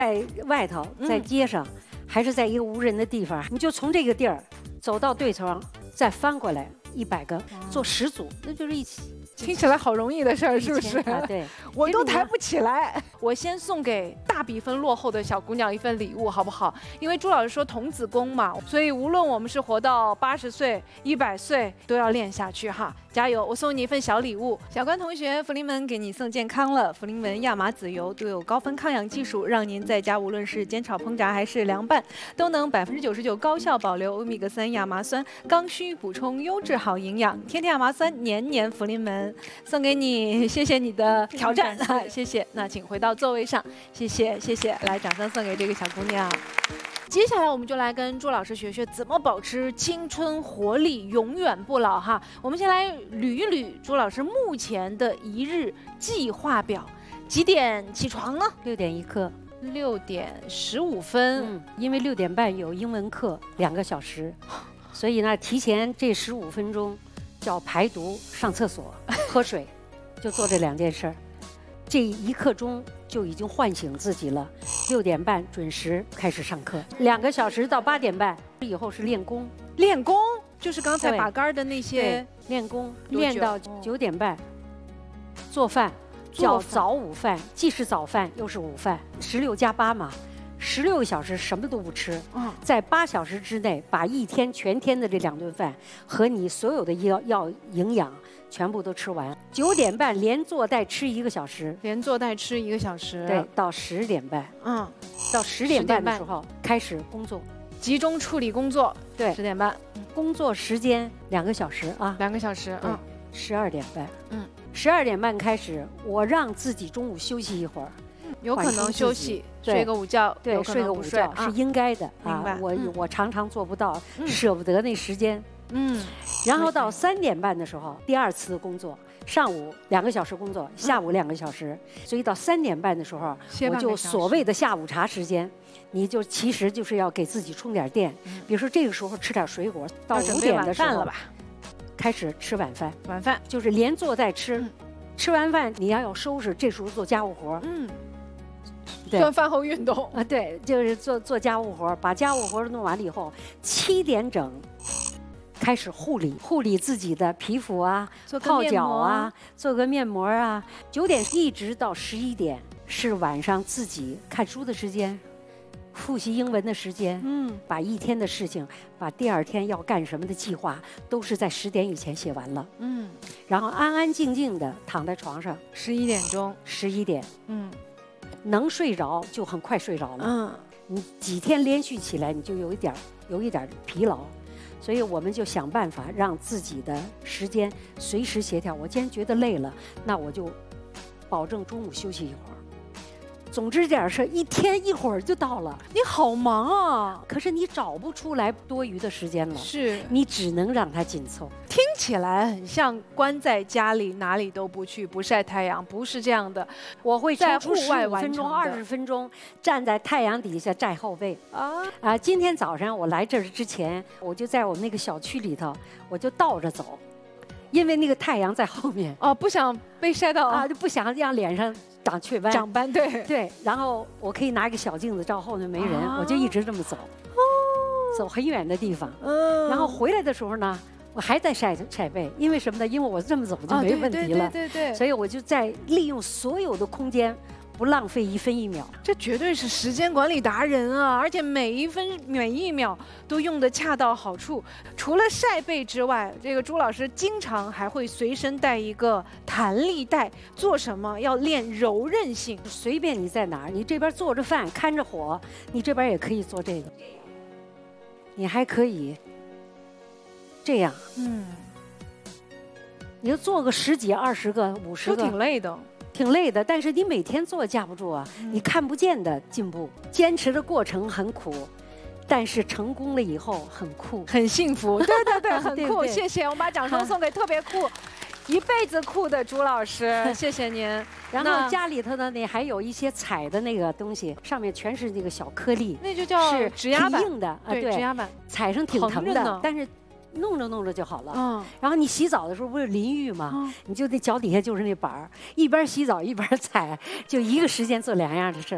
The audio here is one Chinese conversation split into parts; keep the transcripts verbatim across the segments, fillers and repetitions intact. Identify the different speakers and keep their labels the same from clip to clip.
Speaker 1: 在外头，在街上，嗯、还是在一个无人的地方，你就从这个地儿走到对头，再翻过来一百个，做十组，那就是一起。
Speaker 2: 听起来好容易的事儿，是不是？
Speaker 1: 啊、对，
Speaker 2: 我都抬不起来。我先送给大比分落后的小姑娘一份礼物，好不好？因为朱老师说童子功嘛，所以无论我们是活到八十岁、一百岁，都要练下去哈！加油！我送你一份小礼物。小关同学，福临门给你送健康了。福临门亚麻籽油都有高分抗氧技术，让您在家无论是煎炒烹炸还是凉拌，都能百分之九十九高效保留欧米伽三亚麻酸，刚需补充优质好营养。天天亚麻酸，年年福临门。 送给你，谢谢你的挑战，谢谢。那请回到座位上，谢谢，谢谢。来，掌声送给这个小姑娘。接下来我们就来跟朱老师学学怎么保持青春活力，永远不老哈。我们先来捋一捋朱老师目前的一日计划表。几点起床呢？
Speaker 1: 六点一刻，
Speaker 2: 六点十五分。
Speaker 1: 嗯，因为六点半有英文课，两个小时，所以呢，提前这十五分钟。 叫排毒、上厕所、喝水，就做这两件事儿。这一刻钟就已经唤醒自己了。六点半准时开始上课，两个小时到八点半以后是练功。
Speaker 2: 练功就是刚才把杆的那些
Speaker 1: 练功，练到九点半。做饭叫早午饭，既是早饭又是午饭，十六加八嘛。 十六个小时什么都不吃，嗯、在八小时之内把一天全天的这两顿饭和你所有的要要营养全部都吃完。九点半连做带吃一个小时，
Speaker 2: 连做带吃一个小时，
Speaker 1: 对，到十点半，嗯，到十点半的时候开始工作，
Speaker 2: 集中处理工作。对，十点半，
Speaker 1: 工作时间两个小时啊，
Speaker 2: 两个小时，嗯，
Speaker 1: 十二点半，嗯，十二点半开始，我让自己中午休息一会儿。
Speaker 2: 有可能休息，睡个午觉，
Speaker 1: 对，睡个午觉是应该的
Speaker 2: 啊。
Speaker 1: 我我常常做不到，舍不得那时间。嗯，然后到三点半的时候，第二次工作，上午两个小时工作，下午两个小时，所以到三点半的时候，我就所谓的下午茶时间，你就其实就是要给自己充点电。比如说这个时候吃点水果，到五点的时候开始吃晚饭。
Speaker 2: 晚饭
Speaker 1: 就是连做带吃，吃完饭你要要收拾，这时候做家务活。嗯。
Speaker 2: 算饭后运动
Speaker 1: 啊，对，就是做做家务活，把家务活弄完了以后，七点整开始护理，护理自己的皮肤啊，泡脚啊，做个面膜啊。九点一直到十一点是晚上自己看书的时间，复习英文的时间。嗯，把一天的事情，把第二天要干什么的计划，都是在十点以前写完了。嗯，然后安安静静的躺在床上，
Speaker 2: 十一点钟，
Speaker 1: 十一点，嗯。 能睡着就很快睡着了。嗯，你几天连续起来，你就有一点有一点疲劳，所以我们就想办法让自己的时间随时协调。我今天觉得累了，那我就保证中午休息一会儿。总之这点事一天一会儿就到了。
Speaker 2: 你好忙啊！
Speaker 1: 可是你找不出来多余的时间了，
Speaker 2: 是
Speaker 1: 你只能让它紧凑。
Speaker 2: 听起来很像关在家里哪里都不去，不晒太阳，不是这样的。
Speaker 1: 我会
Speaker 2: 在户外完
Speaker 1: 分钟、二十分钟站在太阳底下晒后背啊啊！今天早上我来这儿之前，我就在我们那个小区里头，我就倒着走，因为那个太阳在后面
Speaker 2: 哦，不想被晒到
Speaker 1: 啊，就不想让脸上。 长雀斑，
Speaker 2: 长斑，对
Speaker 1: 对，然后我可以拿一个小镜子照后面没人，啊、我就一直这么走，哦，走很远的地方，嗯，然后回来的时候呢，我还在晒晒背，因为什么呢？因为我这么走就没问题了，
Speaker 2: 啊、对, 对, 对, 对对，
Speaker 1: 所以我就在利用所有的空间。 不浪费一分一秒，
Speaker 2: 这绝对是时间管理达人啊！而且每一分每一秒都用得恰到好处。除了晒背之外，这个朱老师经常还会随身带一个弹力带，做什么？要练柔韧性。
Speaker 1: 随便你在哪儿，你这边做着饭看着火，你这边也可以做这个。你还可以这样，嗯，你就做个十几、二十个、五十个，
Speaker 2: 都挺累的。
Speaker 1: 挺累的，但是你每天做架不住啊，嗯、你看不见的进步。坚持的过程很苦，但是成功了以后很酷，
Speaker 2: 很幸福。对对对，很酷。对对谢谢，我们把掌声送给特别酷、一辈子酷的朱老师，谢谢您。
Speaker 1: 然后家里头呢，你还有一些踩的那个东西，上面全是那个小颗粒，
Speaker 2: 那就叫
Speaker 1: 是
Speaker 2: 指压板，
Speaker 1: 硬的啊，
Speaker 2: 对，指压板，
Speaker 1: 踩上挺疼的，但是。 弄着弄着就好了。嗯，然后你洗澡的时候不是淋浴吗？嗯、你就那脚底下就是那板儿，一边洗澡一边踩，就一个时间做两样的事儿。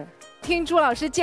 Speaker 2: 听朱老师介